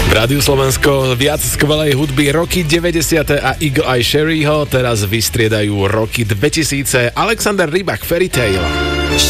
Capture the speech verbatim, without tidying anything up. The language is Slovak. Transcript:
Rádiu Slovensko viac skvelej hudby roky deväťdesiate a Eagle Eye Sherryho, teraz vystriedajú roky dvetisíce. Alexander Rybak, Fairy Tale.